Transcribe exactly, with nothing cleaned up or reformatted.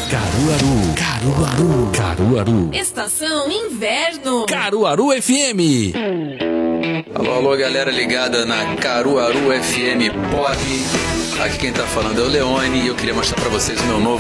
Caruaru, Caruaru, Caruaru. Estação Inverno. Caruaru F M. Alô, alô, galera ligada na Caruaru F M Pop. Aqui quem tá falando é o Leone e eu queria mostrar pra vocês o meu novo